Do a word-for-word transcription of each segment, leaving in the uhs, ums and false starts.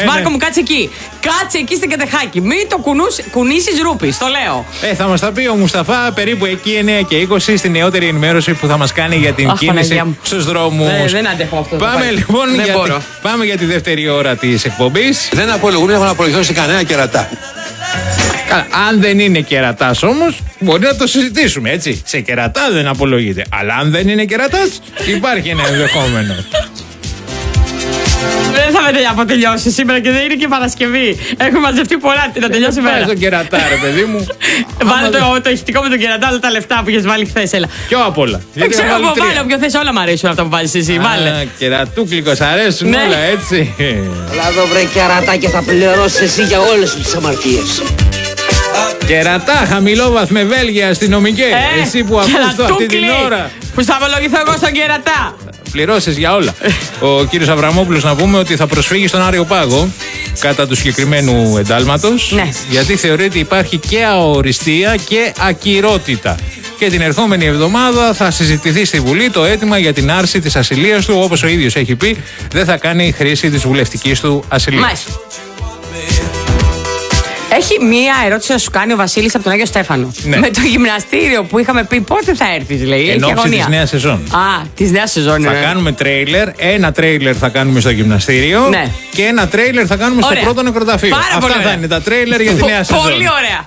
Ναι, Μάρκο ναι. μου, κάτσε εκεί. Κάτσε εκεί στην Κατεχάκη. Μην το κουνήσεις ρούπι, το λέω. Ε, θα μας τα πει ο Μουσταφά περίπου εκεί εννιά και είκοσι στη νεότερη ενημέρωση που θα μας κάνει για την Αχ, κίνηση στους δρόμους. Ε, δεν αντέχω αυτό. Πάμε λοιπόν για τη, πάμε για τη δεύτερη ώρα της εκπομπής. Δεν απολογούν, έχουν απολογηθεί σε κανένα κερατά. Αν δεν είναι κερατάς όμως, μπορεί να το συζητήσουμε, έτσι. Σε κερατά δεν απολογείται. Αλλά αν δεν είναι κερατάς, υπάρχει ένα ενδεχόμενο. Δεν θα με αποτελειώσει σήμερα και δεν είναι και Παρασκευή. Έχουμε μαζευτεί πολλά να τελειώσει η μέρα. Βάλε τον κερατά, ρε παιδί μου. Βάλε το, το ηχητικό με τον κερατά, όλα τα λεφτά που έχεις βάλει χθες, έλα. Ποιο απ' όλα. Δεν ξέρω εγώ, βάλε όποιο θες, όλα μου αρέσουν αυτά που βάζεις εσύ. Βάλε. Κερατούκλικος, αρέσουν ναι. όλα, έτσι. Έλα εδώ βρε κερατά και θα πληρώσεις εσύ για όλες τις αμαρτίες. Κερατά, χαμηλόβαθμε Βέλγια, αστυνομικέ. Ε, εσύ που ακούς το αυτή την ώρα. Που θα απολογηθώ εγώ στον κερατά. Πληρώσεις για όλα. Ο κύριος Αβραμόπουλος να πούμε ότι θα προσφύγει στον Άριο Πάγο κατά του συγκεκριμένου εντάλματος. Ναι. Γιατί θεωρεί ότι υπάρχει και αοριστία και ακυρότητα. Και την ερχόμενη εβδομάδα θα συζητηθεί στη Βουλή το αίτημα για την άρση της ασυλίας του. Όπως ο ίδιος έχει πει, δεν θα κάνει χρήση της βουλευτικής του ασυλίας. Μάλιστα. Έχει μία ερώτηση να σου κάνει ο Βασίλης από τον Άγιο Στέφανο. Ναι. Με το γυμναστήριο που είχαμε πει πότε θα έρθεις, λέει. Εν ώψη της νέας σεζόν. Α, της νέας σεζόν. Θα ναι. κάνουμε τρέιλερ. Ένα τρέιλερ θα κάνουμε στο γυμναστήριο. Ναι. Και ένα τρέιλερ θα κάνουμε ωραία. στο πρώτο νεκροταφείο. Πάρα Αυτά πολύ θα ωραία. είναι τα τρέιλερ για τη νέα σεζόν. Πολύ ωραία.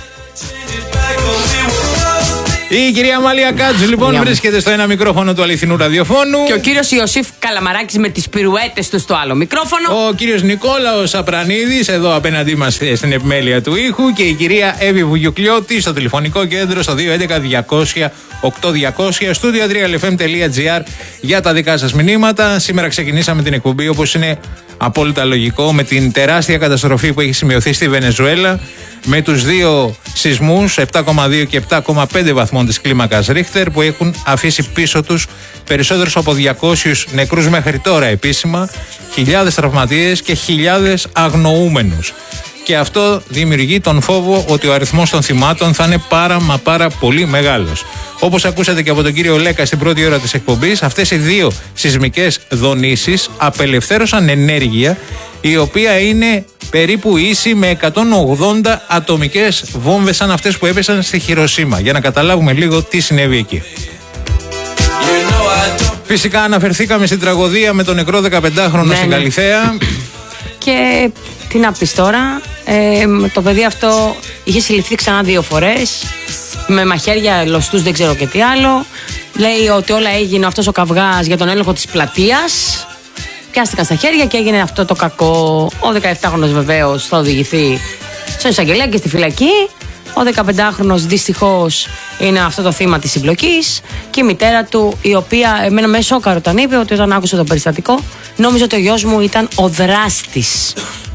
Η κυρία Μαλία Κάτζου λοιπόν Μια βρίσκεται στο ένα μικρόφωνο του αληθινού ραδιοφώνου. Και ο κύριος Ιωσήφ Καλαμαράκης με τις πυρουέτες του στο άλλο μικρόφωνο. Ο κύριος Νικόλαος Απρανίδης εδώ απέναντί μας στην επιμέλεια του ήχου. Και η κυρία Εύη Βουγιουκλιώτη στο τηλεφωνικό κέντρο στο δύο έντεκα διακόσια οκτώ διακόσια στούντιο τρία ελ εφ εμ τελεία τζι άρ για τα δικά σας μηνύματα. Σήμερα ξεκινήσαμε την εκπομπή όπως είναι απόλυτα λογικό με την τεράστια καταστροφή που έχει σημειωθεί στη Βενεζουέλα. Με τους δύο σεισμούς επτά κόμμα δύο και επτά κόμμα πέντε βαθμών της κλίμακας Ρίχτερ που έχουν αφήσει πίσω τους περισσότερους από διακόσιους νεκρούς μέχρι τώρα επίσημα, χιλιάδες τραυματίες και χιλιάδες αγνοούμενους. Και αυτό δημιουργεί τον φόβο ότι ο αριθμός των θυμάτων θα είναι πάρα μα πάρα πολύ μεγάλος. Όπως ακούσατε και από τον κύριο Λέκα στην πρώτη ώρα της εκπομπής, αυτές οι δύο σεισμικές δονήσεις απελευθέρωσαν ενέργεια η οποία είναι περίπου ίση με εκατόν ογδόντα ατομικές βόμβες σαν αυτές που έπεσαν στη Χιροσίμα. Για να καταλάβουμε λίγο τι συνέβη εκεί. Φυσικά αναφερθήκαμε στην τραγωδία με τον νεκρό δεκαπεντάχρονο ναι, στην ναι. Καλιθέα. Και τι να πεις τώρα, ε, το παιδί αυτό είχε συλληφθεί ξανά δύο φορές με μαχαίρια, λωστούς, δεν ξέρω και τι άλλο. Λέει ότι όλα έγινε αυτός ο καυγάς για τον έλεγχο της πλατείας. Πιάστηκαν στα χέρια και έγινε αυτό το κακό. Ο δεκαεπτάχρονος βεβαίως θα οδηγηθεί στον εισαγγελέα και στη φυλακή. Ο δεκαπεντάχρονος δυστυχώς είναι αυτό το θύμα της συμπλοκής. Και η μητέρα του, η οποία εμένα με σόκαρε όταν είπε ότι όταν άκουσε το περιστατικό, νόμιζε ότι ο γιος μου ήταν ο δράστης.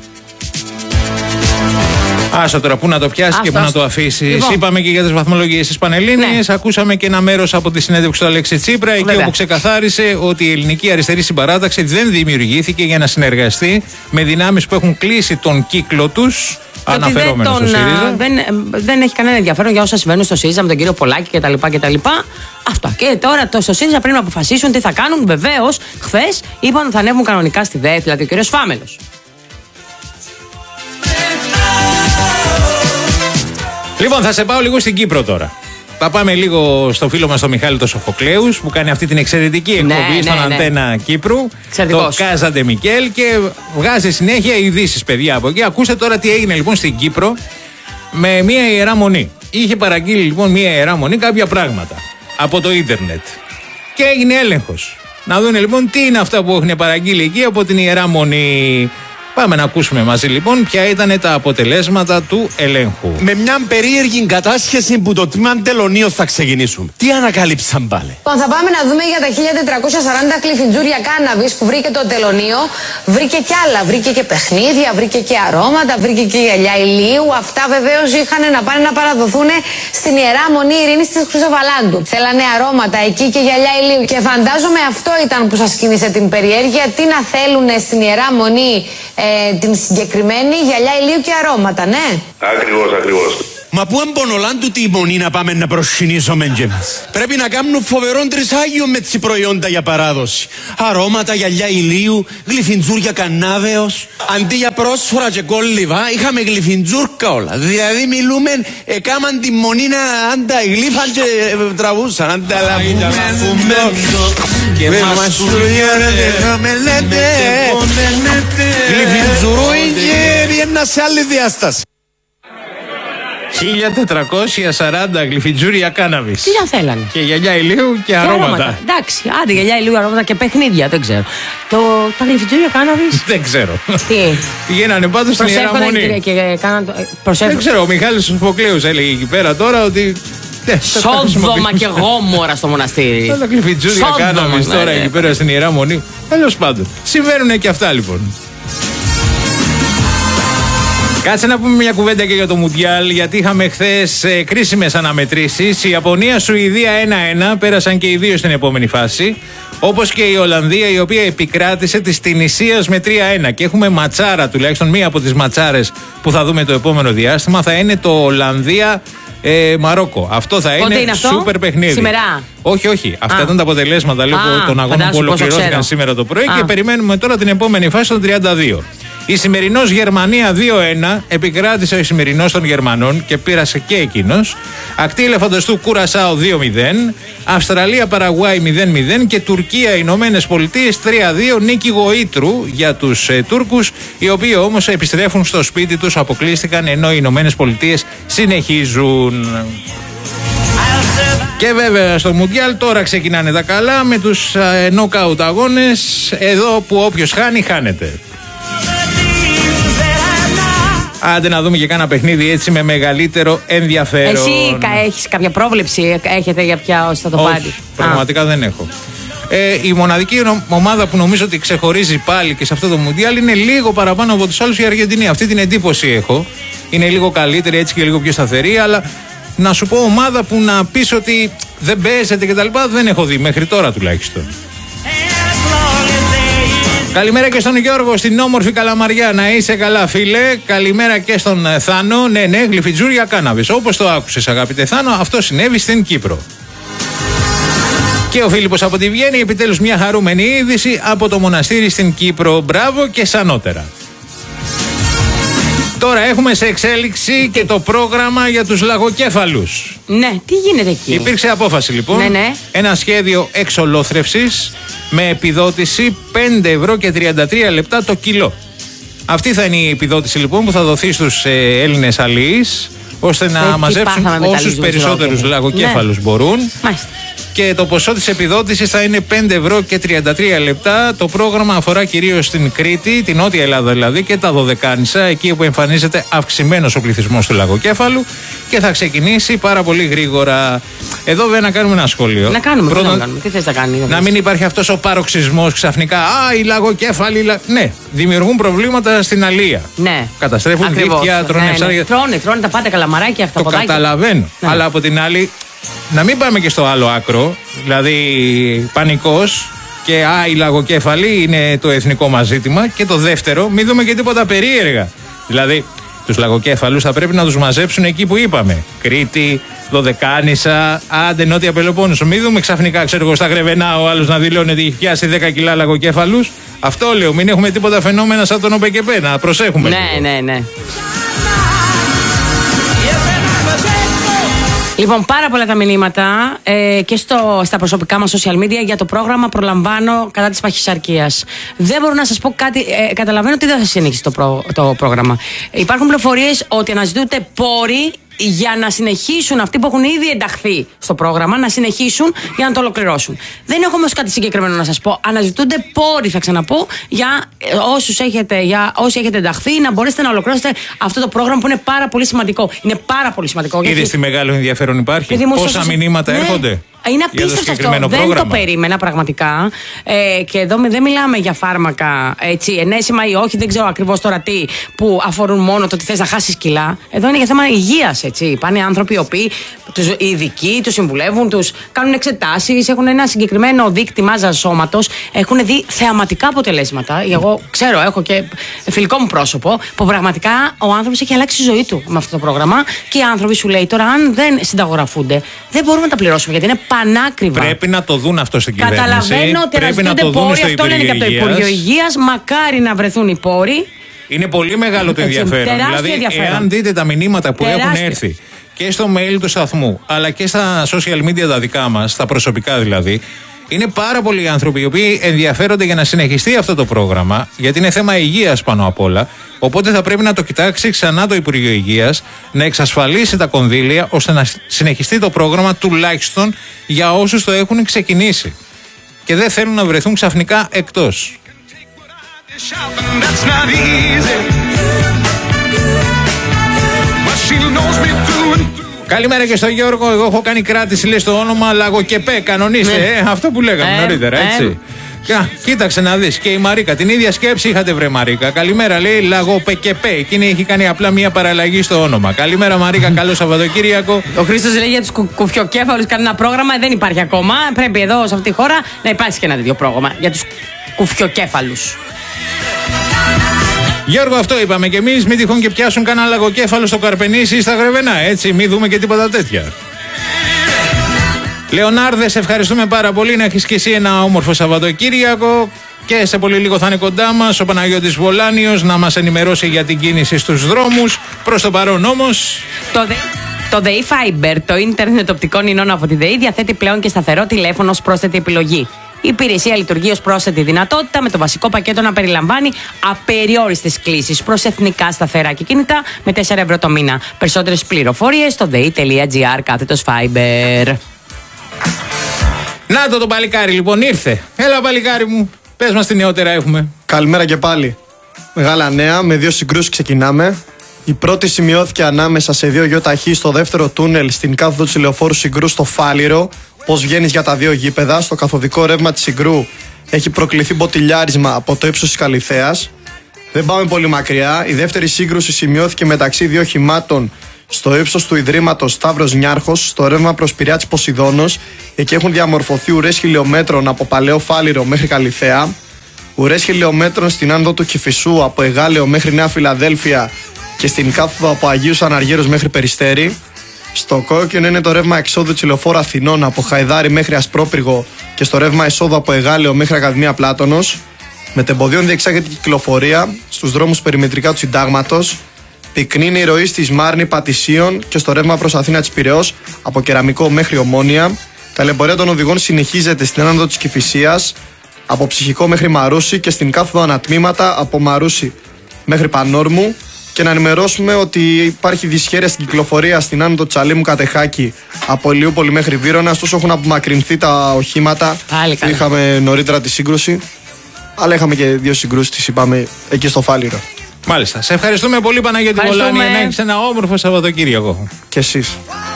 Άσο τώρα, πού να το πιάσει Αυτός. Και πού να το αφήσει. Λοιπόν. Είπαμε και για τις βαθμολογίες της Πανελλήνιας. Ναι. Ακούσαμε και ένα μέρος από τη συνέντευξη του Αλέξη Τσίπρα, εκεί όπου ξεκαθάρισε ότι η ελληνική αριστερή συμπαράταξη δεν δημιουργήθηκε για να συνεργαστεί με δυνάμεις που έχουν κλείσει τον κύκλο τους. Αναφερόμενο στο ΣΥΡΙΖΑ. Δεν, δεν έχει κανένα ενδιαφέρον για όσα συμβαίνουν στο ΣΥΡΙΖΑ με τον κύριο Πολάκη κτλ. κτλ. Αυτό. Και τώρα το, στο ΣΥΡΙΖΑ πρέπει να αποφασίσουν τι θα κάνουν. Βεβαίως, χθες είπαν ότι θα ανέβουν κανονικά στη ΔΕΕ, δηλαδή ο κύριος Φάμελος. Λοιπόν, θα σε πάω λίγο στην Κύπρο τώρα. Θα πάμε λίγο στο φίλο μας τον Μιχάλη το Σοφοκλέους που κάνει αυτή την εξαιρετική εκπομπή ναι, στον ναι, Αντένα ναι. Κύπρου. Εξαιρετικός. Το Κάζαντε Μικέλ και βγάζει συνέχεια ειδήσεις, παιδιά, από εκεί. Ακούστε τώρα τι έγινε λοιπόν στην Κύπρο με μια Ιερά Μονή. Είχε παραγγείλει λοιπόν μια Ιερά Μονή κάποια πράγματα από το ίντερνετ και έγινε έλεγχος. Να δουν λοιπόν τι είναι αυτά που έχουν παραγγείλει εκεί από την Ιερά Μονή. Πάμε να ακούσουμε μαζί λοιπόν ποια ήταν τα αποτελέσματα του ελέγχου. Με μια περίεργη κατάσχεση που το τμήμα τελωνίων θα ξεκινήσουμε. Τι ανακάλυψαν πάλι? Λοιπόν, θα πάμε να δούμε για τα χίλια τετρακόσια σαράντα κλιφιντζούρια κάναβης που βρήκε το τελωνίο. Βρήκε κι άλλα. Βρήκε και παιχνίδια, βρήκε και αρώματα, βρήκε και γυαλιά ηλίου. Αυτά βεβαίως είχαν να πάνε να παραδοθούν στην Ιερά Μονή Ειρήνης της Χρυσοβαλάντου. Θέλανε αρώματα εκεί και γυαλιά ηλίου. Και φαντάζομαι αυτό ήταν που σας κίνησε την περιέργεια. Τι να θέλουν στην Ιερά Μονή. Ε, την συγκεκριμένη γυαλιά ηλίου και αρώματα, ναι. Ακριβώς, ακριβώς. Μα πού εμπονολάν του τη μονή να πάμε να προσκυνήσουμε κι εμείς. Πρέπει να κάνουν φοβερόν τρισάγιο με τσι προϊόντα για παράδοση. Αρώματα, γυαλιά ηλίου, γλυφιντζούρια κανάβεως. Αντί για πρόσφορα και κόλληβα, είχαμε γλυφιντζούρκα όλα. Δηλαδή μιλούμε, εκάμαν τη μονή να άντα γλύφαν και τραβούσαν. Άντα λαβούμε και μας σουλιώνεται. Γλυφιντζουρούι και βγαίνα σε άλλη διάσταση. χίλια τετρακόσια σαράντα γλυφιτζούρια κάναβης. Τι να θέλανε. Και γυαλιά ηλίου και, και αρώματα. αρώματα. Εντάξει, άντε γυαλιά ηλίου, αρώματα και παιχνίδια, δεν ξέρω. Το, τα γλυφιτζούρια κάναβης. Δεν ξέρω. Τι. Πηγαίνανε πάντως στην Ιερά Μονή. Και κάναν, δεν ξέρω, ο Μιχάλης Σοφοκλέους έλεγε εκεί πέρα τώρα ότι. Σόδομα και γόμορα στο μοναστήρι. Τα γλυφιτζούρια κάναβης τώρα εκεί πέρα στην Ιερά Μονή. Τέλος πάντων. Συμβαίνουν και αυτά λοιπόν. Κάτσε να πούμε μια κουβέντα και για το Μουντιάλ, γιατί είχαμε χθες ε, κρίσιμες αναμετρήσεις. Η Ιαπωνία-Σουηδία ένα ένα, πέρασαν και οι δύο στην επόμενη φάση. Όπως και η Ολλανδία, η οποία επικράτησε της Τινησίας με τρία ένα. Και έχουμε ματσάρα, τουλάχιστον μία από τις ματσάρες που θα δούμε το επόμενο διάστημα, θα είναι το Ολλανδία. Ε, Μαρόκο. Αυτό θα είναι, είναι σούπερ παιχνίδι. Σήμερα. Όχι, όχι. Αυτά Α. ήταν τα αποτελέσματα λίγο, των αγώνων που ολοκληρώθηκαν σήμερα το πρωί. Α. Και περιμένουμε τώρα την επόμενη φάση των τριάντα δύο. Η σημερινός Γερμανία δύο ένα, επικράτησε ο σημερινός των Γερμανών και πήρασε και εκείνος. Ακτή Ελεφαντοστού Κουρασάο δύο μηδέν, Αυστραλία Παραγουάη μηδέν μηδέν και Τουρκία Ηνωμένες Πολιτείες τρία δύο, νίκη γοήτρου για τους ε, Τούρκους, οι οποίοι όμως επιστρέφουν στο σπίτι τους, αποκλείστηκαν, ενώ οι Ηνωμένες Πολιτείες συνεχίζουν. Και βέβαια στο Μουντιάλ τώρα ξεκινάνε τα καλά με τους ε, knockout αγώνες, εδώ που όποιος χάνει χάνεται. Άντε να δούμε και κάνα παιχνίδι έτσι με μεγαλύτερο ενδιαφέρον. Εσύ έχεις κάποια πρόβλεψη, έχετε για ποια θα το πάρει? Όχι, πραγματικά Α. δεν έχω. Ε, η μοναδική ομάδα που νομίζω ότι ξεχωρίζει πάλι και σε αυτό το Μουντιάλ είναι λίγο παραπάνω από τους άλλους η Αργεντινή. Αυτή την εντύπωση έχω. Είναι λίγο καλύτερη έτσι και λίγο πιο σταθερή, αλλά να σου πω ομάδα που να πεις ότι δεν παίζεται κτλ. Δεν έχω δει μέχρι τώρα τουλάχιστον. Καλημέρα και στον Γιώργο στην όμορφη Καλαμαριά. Να είσαι καλά, φίλε. Καλημέρα και στον Θάνο. Ναι, ναι, γλυφιτζούρια κάναβης. Όπως το άκουσες, αγαπητέ Θάνο, αυτό συνέβη στην Κύπρο. Και ο Φίλιππος από τη Βιέννη, επιτέλους μια χαρούμενη είδηση από το μοναστήρι στην Κύπρο. Μπράβο και σανότερα. Τώρα έχουμε σε εξέλιξη και το πρόγραμμα για τους λαγοκέφαλους. Ναι, τι γίνεται εκεί? Υπήρξε απόφαση λοιπόν. Ναι, ναι. Ένα σχέδιο εξολόθρευσης με επιδότηση πέντε ευρώ και τριάντα τρία λεπτά το κιλό. Αυτή θα είναι η επιδότηση λοιπόν που θα δοθεί στους ε, Έλληνες αλλοίς, ώστε να ε, μαζέψουν όσους περισσότερους λαγοκέφαλους ναι. μπορούν. Μάλιστα. Και το ποσό της επιδότησης θα είναι πέντε ευρώ και τριάντα τρία λεπτά. Το πρόγραμμα αφορά κυρίως στην Κρήτη, την Νότια Ελλάδα δηλαδή, και τα Δωδεκάνησα, εκεί όπου εμφανίζεται αυξημένος ο πληθυσμός του λαγοκέφαλου, και θα ξεκινήσει πάρα πολύ γρήγορα. Εδώ βέβαια να κάνουμε ένα σχόλιο. Να κάνουμε, Πρώτον, να κάνουμε. Τι θες να κάνει? Να μην υπάρχει αυτός ο παροξισμός ξαφνικά. Α, οι λαγοκέφαλοι. Λα... Ναι, δημιουργούν προβλήματα στην αλία. Ναι. Καταστρέφουν δίκτυα, τρώνε ναι, ψάρια. Ναι. Τρώνε, τρώνε τα πάντα, καλαμαράκια, αυτά. Το καταλαβαίνω. Ναι. Αλλά από την άλλη, να μην πάμε και στο άλλο άκρο, δηλαδή πανικός και α, οι λαγοκέφαλοι είναι το εθνικό μας ζήτημα. Και το δεύτερο, μην δούμε και τίποτα περίεργα. Δηλαδή, τους λαγοκέφαλους θα πρέπει να τους μαζέψουν εκεί που είπαμε. Κρήτη, Δωδεκάνησα, άντε Νότια Πελοπόννησο. Μην δούμε ξαφνικά, ξέρω εγώ, στα Γρεβενά ο άλλος να δηλώνει ότι έχει πιάσει δέκα κιλά λαγοκέφαλους. Αυτό λέω, μην έχουμε τίποτα φαινόμενα σαν τον ΟΠΕΚΕΠΕ, να προσέχουμε. Ναι, λίγο. ναι, ναι. Λοιπόν, πάρα πολλά τα μηνύματα ε, και στο, στα προσωπικά μας social media για το πρόγραμμα «Προλαμβάνω κατά της παχυσαρκίας». Δεν μπορώ να σας πω κάτι, ε, καταλαβαίνω ότι δεν θα συνεχίσει το, προ, το πρόγραμμα. Υπάρχουν πληροφορίες ότι αναζητούνται πόροι για να συνεχίσουν αυτοί που έχουν ήδη ενταχθεί στο πρόγραμμα, να συνεχίσουν για να το ολοκληρώσουν. Δεν έχω όμως κάτι συγκεκριμένο να σας πω. Αναζητούνται πόροι, θα ξαναπώ, για όσους έχετε, για όσοι έχετε ενταχθεί, να μπορέσετε να ολοκληρώσετε αυτό το πρόγραμμα που είναι πάρα πολύ σημαντικό. Είναι πάρα πολύ σημαντικό. Είδες τι μεγάλο ενδιαφέρον υπάρχει, πόσα μηνύματα ναι. έρχονται. Είναι απίστευτο αυτό. Δεν πρόγραμμα. Το περίμενα πραγματικά. Ε, και εδώ δεν μιλάμε για φάρμακα έτσι, ενέσιμα ή όχι, δεν ξέρω ακριβώς τώρα τι, που αφορούν μόνο το ότι θες να χάσεις κιλά. Εδώ είναι για θέμα υγείας. Έτσι. Πάνε άνθρωποι οι οποίοι, τους, οι ειδικοί, τους συμβουλεύουν, τους κάνουν εξετάσεις, έχουν ένα συγκεκριμένο δείκτη μάζας σώματος, έχουν δει θεαματικά αποτελέσματα. Εγώ ξέρω, έχω και φιλικό μου πρόσωπο, που πραγματικά ο άνθρωπος έχει αλλάξει τη ζωή του με αυτό το πρόγραμμα και οι άνθρωποι σου λέει τώρα, αν δεν συνταγογραφούνται, δεν μπορούμε να τα πληρώσουμε γιατί είναι πανάκριβα. Πρέπει να το δουν αυτό στην κυβέρνηση. Καταλαβαίνω ότι ερασπίζονται πόροι, αυτό λένε και από το Υπουργείο Υγείας. Μακάρι να βρεθούν οι πόροι. Είναι πολύ μεγάλο το ενδιαφέρον. Δηλαδή, ενδιαφέρον. Εάν δείτε τα μηνύματα που τεράστιο. Έχουν έρθει και στο mail του σταθμού, αλλά και στα social media τα δικά μας, τα προσωπικά δηλαδή, είναι πάρα πολλοί άνθρωποι οι οποίοι ενδιαφέρονται για να συνεχιστεί αυτό το πρόγραμμα, γιατί είναι θέμα υγείας πάνω απ' όλα. Οπότε θα πρέπει να το κοιτάξει ξανά το Υπουργείο Υγείας, να εξασφαλίσει τα κονδύλια ώστε να συνεχιστεί το πρόγραμμα τουλάχιστον για όσους το έχουν ξεκινήσει και δεν θέλουν να βρεθούν ξαφνικά εκτός. Καλημέρα και στο Γιώργο. Εγώ έχω κάνει κράτηση, λέει, στο όνομα Λαγοκεπέ. Κανονίστε, ναι. ε, αυτό που λέγαμε ε, νωρίτερα, έτσι. Ε. Κοίταξε να δεις. Και η Μαρίκα, την ίδια σκέψη είχατε, βρε Μαρίκα. Καλημέρα, λέει Λαγοπεκεπέ. Εκείνη έχει κάνει απλά μία παραλλαγή στο όνομα. Καλημέρα, Μαρίκα, καλό Σαββατοκύριακο. Ο Χρήστος λέει για τους κου, κουφιοκέφαλους κανένα πρόγραμμα. Δεν υπάρχει ακόμα. Πρέπει εδώ, σε αυτή τη χώρα, να υπάρξει και ένα τέτοιο πρόγραμμα για τους κουφιοκέφαλους. Γιώργο, αυτό είπαμε κι εμείς. Μην τυχόν και πιάσουν κανένα λαγοκέφαλο στο Καρπενήσι ή στα Γρεβενά. Έτσι, μην δούμε και τίποτα τέτοια. Λεωνάρδε, σε ευχαριστούμε πάρα πολύ. Να έχεις και εσύ ένα όμορφο Σαββατοκύριακο. Και σε πολύ λίγο θα είναι κοντά μας ο Παναγιώτης Βολάνιος να μας ενημερώσει για την κίνηση στους δρόμους. Προς το παρόν όμως. Το δε... Το ΔΕΗ Fiber, το ίντερνετ οπτικών ινών από τη ΔΕΗ, διαθέτει πλέον και σταθερό τηλέφωνο ως πρόσθετη επιλογή. Η υπηρεσία λειτουργεί ως πρόσθετη δυνατότητα, με το βασικό πακέτο να περιλαμβάνει απεριόριστες κλήσεις προς εθνικά σταθερά και κινητά με τέσσερα ευρώ το μήνα. Περισσότερες πληροφορίες στο dei.gr κάθετος Fiber. Να το το παλικάρι λοιπόν, ήρθε. Έλα παλικάρι μου, πες μας τι νεότερα έχουμε. Καλημέρα και πάλι. Μεγάλα νέα, με δύο συγκρούσεις ξεκινάμε. Η πρώτη σημειώθηκε ανάμεσα σε δύο γιοταχή στο δεύτερο τούνελ στην κάθοδο της Λεωφόρου Συγκρού στο Φάληρο. Πώς βγαίνεις για τα δύο γήπεδα. Στο καθοδικό ρεύμα της Συγκρού έχει προκληθεί μποτιλιάρισμα από το ύψος της Καλυθέας. Δεν πάμε πολύ μακριά. Η δεύτερη σύγκρουση σημειώθηκε μεταξύ δύο οχημάτων στο ύψος του Ιδρύματος Σταύρος Νιάρχος, στο ρεύμα προς Πειραιά Ποσειδώνος. Εκεί έχουν διαμορφωθεί ουρές χιλιόμετρων από Παλαιό Φάληρο μέχρι Καλυθέα. Ουρές χιλιόμετρων στην άνοδο του Κηφισού από Εγάλεο μέχρι Νέα Φιλαδέλφια και στην κάθοδο από Αγίους Αναργύρους μέχρι Περιστέρι. Στο κόκκινο είναι το ρεύμα εξόδου της Λεωφόρου Αθηνών από Χαϊδάρι μέχρι Ασπρόπυργο και στο ρεύμα εισόδου από Εγάλεο μέχρι Ακαδημία Πλάτωνος. Με τεμποδίων διεξάγεται κυκλοφορία στους δρόμους περιμετρικά του Συντάγματος. Πυκνή είναι η ροή στη Σμάρνη Πατησίων και στο ρεύμα προς Αθήνα της Πειραιώς από Κεραμικό μέχρι Ομόνια. Ταλαιπωρία των οδηγών συνεχίζεται στην άνοδο της Κηφισίας από Ψυχικό μέχρι Μαρούσι και στην κάθοδο ανατμήματα από Μαρούσι μέχρι Πανόρμου. Και να ενημερώσουμε ότι υπάρχει δυσχέρεια στην κυκλοφορία στην άνοδο Τσαλίμου Κατεχάκη από Ηλιούπολη μέχρι Βύρωνα. Ωστόσο έχουν απομακρυνθεί τα οχήματα που είχαμε νωρίτερα τη σύγκρουση. Αλλά είχαμε και δύο συγκρούσεις, τις είπαμε εκεί στο Φάληρο. Μάλιστα. Σε ευχαριστούμε πολύ, Παναγιώτη Βολάνη. Να έχεις ένα όμορφο Σαββατοκύριακο. Και εσείς.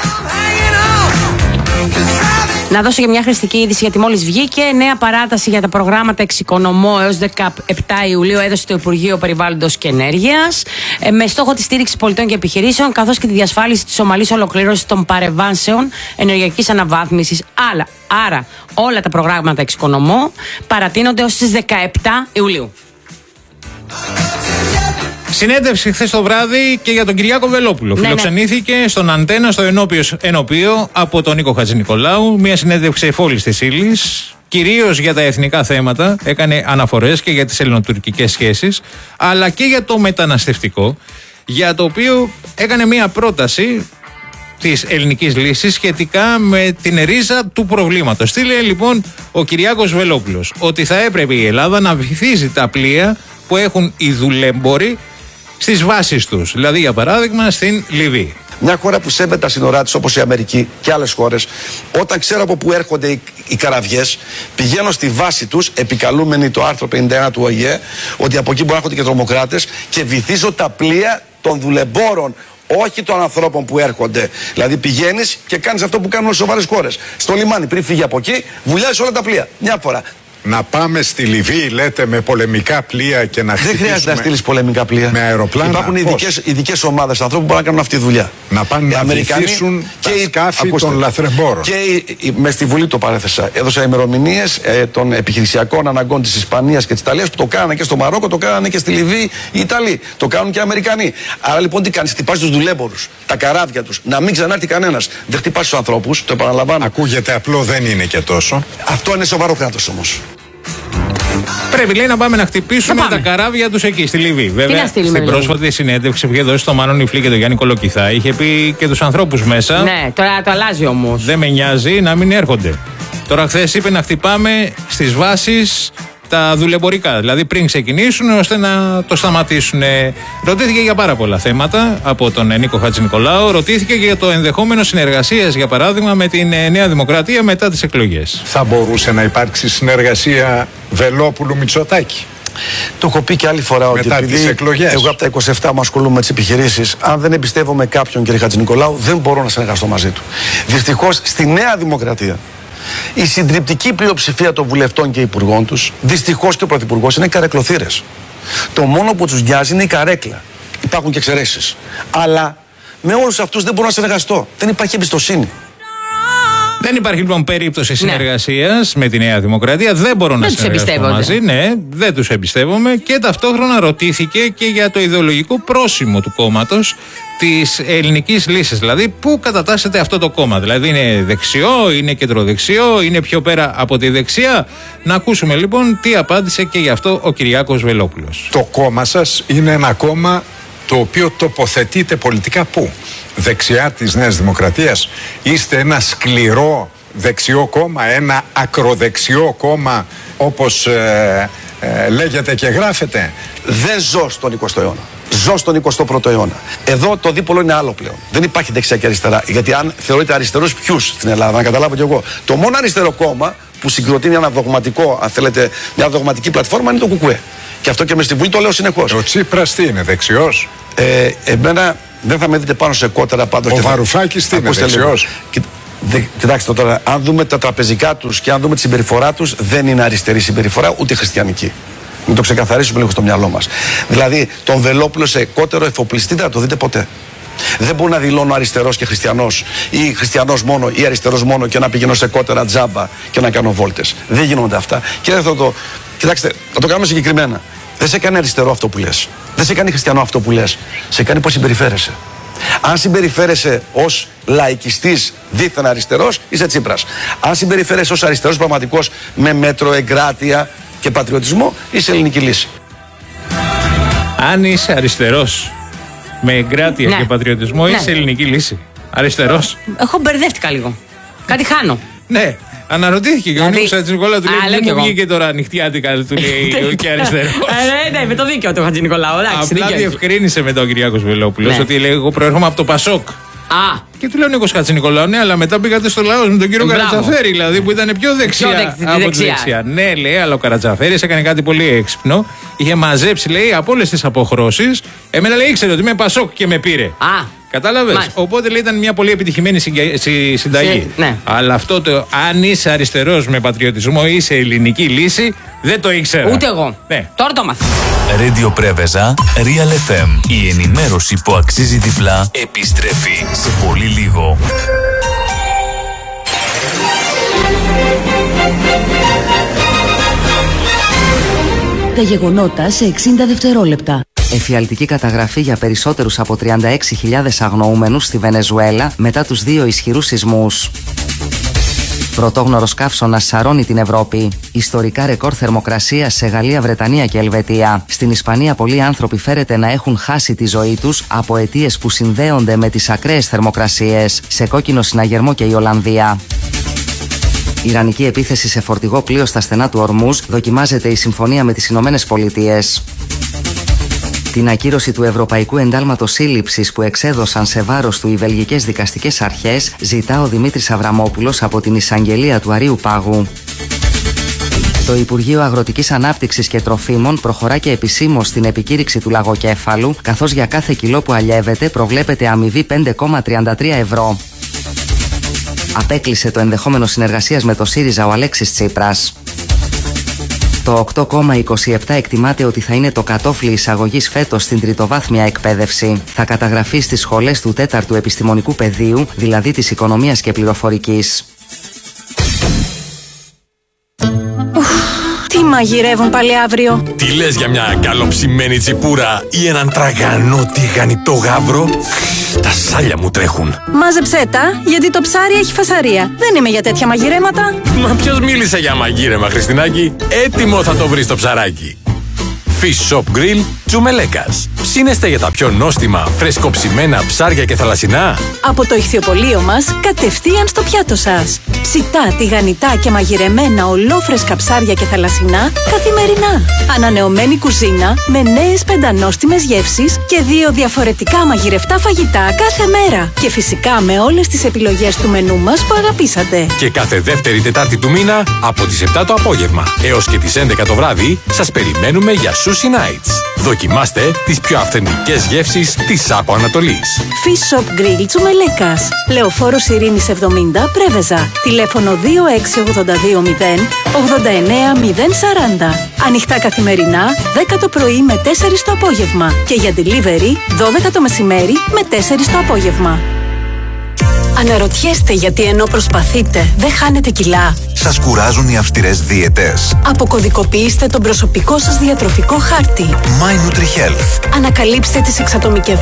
Να δώσω και μια χρηστική είδηση, γιατί μόλις βγήκε νέα παράταση για τα προγράμματα εξοικονομώ έως δεκαεπτά Ιουλίου έδωσε το Υπουργείο Περιβάλλοντος και Ενέργειας, με στόχο τη στήριξη πολιτών και επιχειρήσεων, καθώς και τη διασφάλιση της ομαλής ολοκλήρωσης των παρεμβάσεων ενεργειακής αναβάθμισης. Άρα, άρα όλα τα προγράμματα εξοικονομώ παρατείνονται ως τις δεκαεπτά Ιουλίου. Συνέντευξη χθες το βράδυ και για τον Κυριάκο Βελόπουλο. Ναι, Φιλοξενήθηκε ναι. στον Αντένα, στο ενώπιο, ενώπιο από τον Νίκο Χατζηνικολάου. Μια συνέντευξη εφόλης της ύλης, κυρίως για τα εθνικά θέματα. Έκανε αναφορές και για τις ελληνοτουρκικές σχέσεις, αλλά και για το μεταναστευτικό, για το οποίο έκανε μια πρόταση της ελληνικής λύσης σχετικά με την ρίζα του προβλήματος. Τι λέει λοιπόν ο Κυριάκος Βελόπουλος? Ότι θα έπρεπε η Ελλάδα να βυθίζει τα πλοία που έχουν οι δουλέμποροι στις βάσεις τους. Δηλαδή, για παράδειγμα, στην Λιβύη. Μια χώρα που σέβεται τα σύνορά της, όπως η Αμερική και άλλες χώρες, όταν ξέρω από πού έρχονται οι, οι καραβιές, πηγαίνω στη βάση τους, επικαλούμενοι το άρθρο πενήντα ένα του ΟΗΕ, ότι από εκεί μπορεί να έρχονται και τρομοκράτες, και βυθίζω τα πλοία των δουλεμπόρων Όχι των ανθρώπων που έρχονται. Δηλαδή πηγαίνεις και κάνεις αυτό που κάνουν σοβαρές χώρες. Στο λιμάνι, πριν φύγει από εκεί, βουλιάζεις όλα τα πλοία. Μια φορά. Να πάμε στη Λιβύη, λέτε, με πολεμικά πλοία και να χτυπήσουμε. Δεν χρειάζεται να στείλεις πολεμικά πλοία. Με αεροπλάνα. Υπάρχουν ειδικές, ειδικές ομάδες ανθρώπων που μπορούν να κάνουν αυτή τη δουλειά. Να πάνε να βοηθήσουν τα σκάφη των λαθρεμπόρων. Και με στη Βουλή το παρέθεσα. Έδωσα ημερομηνίες ε, των επιχειρησιακών αναγκών της Ισπανίας και της Ιταλίας που το κάνανε και στο Μαρόκο, το κάνανε και στη Λιβύη οι Ιταλοί. Το κάνουν και οι Αμερικανοί. Άρα λοιπόν τι κάνεις, χτυπάς τους δουλέμπορους, τα καράβια τους, να μην ξανάρθει κανένας. Δεν χτυπάς τους ανθρώπους, το επαναλαμβάνω. Ακούγεται απλό, δεν είναι και τόσο. Αυτό είναι σοβαρό κράτος όμως. Πρέπει, λέει, να πάμε να χτυπήσουμε τα καράβια τους εκεί στη Λιβύη. Βέβαια, στην πρόσφατη συνέντευξη που είχε δώσει στο Μάνο Νιφλή και τον Γιάννη Κολοκυθά, είχε πει και τους ανθρώπους μέσα. Ναι, τώρα το αλλάζει όμως. Δεν με νοιάζει να μην έρχονται. Τώρα, χθες είπε να χτυπάμε στις βάσεις τα δουλεμπορικά, δηλαδή πριν ξεκινήσουν, ώστε να το σταματήσουν. Ρωτήθηκε για πάρα πολλά θέματα από τον Νίκο Χατζηνικολάου. Ρωτήθηκε και για το ενδεχόμενο συνεργασίας, για παράδειγμα, με την Νέα Δημοκρατία μετά τις εκλογές. Θα μπορούσε να υπάρξει συνεργασία Βελόπουλου-Μητσοτάκη? Το έχω πει και άλλη φορά ότι μετά τις εκλογές. Εγώ από τα είκοσι επτά μου ασχολούμαι με τις επιχειρήσεις. Αν δεν εμπιστεύομαι κάποιον, κύριε Χατζηνικολάου, δεν μπορώ να συνεργαστώ μαζί του. Δυστυχώς στη Νέα Δημοκρατία η συντριπτική πλειοψηφία των βουλευτών και υπουργών τους, δυστυχώς και ο πρωθυπουργός, είναι καρεκλοθύρες. Το μόνο που τους νοιάζει είναι η καρέκλα. Υπάρχουν και εξαιρέσεις. Αλλά με όλους αυτούς δεν μπορώ να συνεργαστώ. Δεν υπάρχει εμπιστοσύνη. Δεν υπάρχει λοιπόν περίπτωση συνεργασίας, ναι, με τη Νέα Δημοκρατία. Δεν μπορώ να συνεργαστώ μαζί. Ναι, δεν τους εμπιστεύομαι. Και ταυτόχρονα ρωτήθηκε και για το ιδεολογικό πρόσημο του κόμματος, της ελληνικής λύσης. Δηλαδή, πού κατατάσσεται αυτό το κόμμα. Δηλαδή, είναι δεξιό, είναι κεντροδεξιό, είναι πιο πέρα από τη δεξιά. Να ακούσουμε λοιπόν τι απάντησε και γι' αυτό ο Κυριάκος Βελόπουλος. Το κόμμα σας είναι ένα κόμμα το οποίο τοποθετείται πολιτικά πού? Δεξιά της Νέας Δημοκρατίας? Είστε ένα σκληρό δεξιό κόμμα, ένα ακροδεξιό κόμμα, όπως ε, ε, λέγεται και γράφεται? Δεν ζω στον εικοστό αιώνα. Ζω στον εικοστό πρώτο αιώνα. Εδώ το δίπολο είναι άλλο πλέον. Δεν υπάρχει δεξιά και αριστερά. Γιατί αν θεωρείτε αριστερός, ποιους στην Ελλάδα, να καταλάβω κι εγώ. Το μόνο αριστερό κόμμα που συγκροτεί ένα δογματικό, αν θέλετε, μια δογματική πλατφόρμα είναι το ΚΚΕ. Και αυτό και με στη Βουλή το λέω συνεχώς. Ο Τσίπρας τι είναι, δεξιός? Ε, εμένα δεν θα με δείτε πάνω σε κότερα πάντως. Ο Βαρουφάκης τι είναι, δεξιός? Δε, κοιτάξτε τώρα, αν δούμε τα τραπεζικά τους και αν δούμε τη συμπεριφορά τους, δεν είναι αριστερή συμπεριφορά, ούτε χριστιανική. Να το ξεκαθαρίσουμε λίγο στο μυαλό μας. Δηλαδή, τον Βελόπουλο σε κότερο εφοπλιστή δεν θα το δείτε ποτέ. Δεν μπορεί να δηλώνω αριστερός και χριστιανός, ή χριστιανός μόνο ή αριστερός μόνο, και να πηγαίνω σε κότερα τζάμπα και να κάνω βόλτες. Δεν γίνονται αυτά. Και δεν θα το. Κοιτάξτε, θα το κάνουμε συγκεκριμένα. Δεν σε κάνει αριστερό αυτό που λες. Δεν σε κάνει χριστιανό αυτό που λες. Σε κάνει πώς συμπεριφέρεσαι. Αν συμπεριφέρεσαι ως λαϊκιστής δίθεν αριστερός, είσαι Τσίπρας. Αν συμπεριφέρεσαι ως αριστερός πραγματικός, με μέτρο, εγκράτεια και πατριωτισμό, είσαι ελληνική λύση. Αν είσαι αριστερός με εγκράτεια, ναι, και πατριωτισμό, ναι, είσαι ελληνική λύση. Αριστερός. Εγώ μπερδεύτηκα λίγο. Κάτι χάνω. Ναι. Αναρωτήθηκε και ο Νίκος Χατζηνικολάου, του λέει: δεν μου βγήκε τώρα νυχτιάτικα, του λέει και αριστερό. Ναι, με το δίκαιο του Χατζηνικολάου. Απλά διευκρίνησε με τον Κυριάκο Βελόπουλο ότι λέει: εγώ προέρχομαι από το Πασόκ. Α. Και του λέει ο Νίκος Χατζηνικολάου: ναι, αλλά μετά πήγατε στο λαό με τον κύριο Καρατζαφέρη, δηλαδή που ήταν πιο δεξιά από τη δεξιά. Ναι, λέει, αλλά ο Καρατζαφέρης έκανε κάτι πολύ έξυπνο. Είχε μαζέψει, λέει, από όλες τις αποχρώσεις. Εμένα, λέει, ήξερε ότι είμαι Πασόκ και με πήρε. Α. Κατάλαβες. Οπότε, λέει, ήταν μια πολύ επιτυχημένη συνταγή. Ναι. Αλλά αυτό το αν είσαι αριστερός με πατριωτισμό ή είσαι ελληνική λύση, δεν το ήξερα. Ούτε εγώ. Ναι. Τώρα το μάθα. Radio Πρέβεζα, Real εφ εμ. Η ενημέρωση που αξίζει διπλά επιστρέφει σε πολύ λίγο. Τα γεγονότα σε εξήντα δευτερόλεπτα. Εφιαλτική καταγραφή για περισσότερους από τριάντα έξι χιλιάδες αγνοούμενους στη Βενεζουέλα μετά τους δύο ισχυρούς σεισμούς. Πρωτόγνωρος καύσωνας σαρώνει την Ευρώπη. Ιστορικά ρεκόρ θερμοκρασίας σε Γαλλία, Βρετανία και Ελβετία. Στην Ισπανία πολλοί άνθρωποι φέρεται να έχουν χάσει τη ζωή τους από αιτίες που συνδέονται με τις ακραίες θερμοκρασίες. Σε κόκκινο συναγερμό και η Ολλανδία. Ιρανική επίθεση σε φορτηγό πλοίο στα στενά του Ορμούζ. Δοκιμάζεται η συμφωνία με τις Ηνωμένες Πολιτείες. Την ακύρωση του Ευρωπαϊκού Εντάλματος Σύλληψης που εξέδωσαν σε βάρος του οι βελγικές δικαστικές αρχές ζητά ο Δημήτρης Αβραμόπουλος από την εισαγγελία του Αρείου Πάγου. Το Υπουργείο Αγροτικής Ανάπτυξης και Τροφίμων προχωρά και επισήμως στην επικήρυξη του λαγοκέφαλου, καθώς για κάθε κιλό που αλλιεύεται προβλέπεται αμοιβή πέντε κόμμα τριάντα τρία ευρώ. Απέκλεισε το ενδεχόμενο συνεργασίας με το ΣΥΡΙΖΑ ο Αλέξης Τσίπρας. Το οκτώ κόμμα είκοσι επτά εκτιμάται ότι θα είναι το κατόφλι εισαγωγής φέτος στην τριτοβάθμια εκπαίδευση. Θα καταγραφεί στις σχολές του τέταρτου επιστημονικού πεδίου, δηλαδή της οικονομίας και πληροφορικής. Τι μαγειρεύουν πάλι αύριο? Τι λες για μια καλοψημένη τσιπούρα ή έναν τραγανό τηγανιτό γάβρο? Τα σάλια μου τρέχουν. Μάζεψέ τα, γιατί το ψάρι έχει φασαρία. Δεν είμαι για τέτοια μαγειρέματα. Μα ποιος μίλησε για μαγείρεμα, Χριστινάκη? Έτοιμο θα το βρεις το ψαράκι. Fish Shop Grill Τσουμελέκας. Ψήνεστε για τα πιο νόστιμα, φρεσκοψημένα ψάρια και θαλασσινά? Από το ηχθιοπωλείο μας, κατευθείαν στο πιάτο σας. Ψητά, τηγανιτά και μαγειρεμένα ολόφρεσκα ψάρια και θαλασσινά καθημερινά. Ανανεωμένη κουζίνα με νέες πεντανόστιμες γεύσεις και δύο διαφορετικά μαγειρευτά φαγητά κάθε μέρα. Και φυσικά με όλες τις επιλογές του μενού μας που αγαπήσατε. Και κάθε δεύτερη Τετάρτη του μήνα από τις επτά το απόγευμα έως και τις έντεκα το βράδυ σας περιμένουμε για Sushi Nights. Δοκιμάστε τις πιο αυθεντικές γεύσεις της Άπο Ανατολής. Fish Shop Grill Τσουμελέκας. Λεωφόρος Ειρήνης εβδομήντα, Πρέβεζα. Τηλέφωνο δύο έξι οκτώ δύο μηδέν ογδόντα εννέα μηδέν σαράντα. Ανοιχτά καθημερινά, δέκα το πρωί με τέσσερα το απόγευμα. Και για delivery, δώδεκα το μεσημέρι με τέσσερα το απόγευμα. Αναρωτιέστε γιατί ενώ προσπαθείτε δεν χάνετε κιλά? Σας κουράζουν οι αυστηρές δίαιτες? Αποκωδικοποιήστε τον προσωπικό σας διατροφικό χάρτη. My NutriHealth. Ανακαλύψτε τις εξατομικευμένες